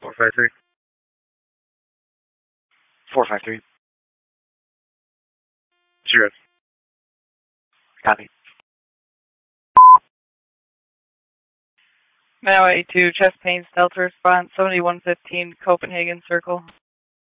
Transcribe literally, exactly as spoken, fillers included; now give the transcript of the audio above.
four five three. four five three. Zero. Copy. Now eighty-two, chest pains, Delta response, seventy-one fifteen, Copenhagen Circle.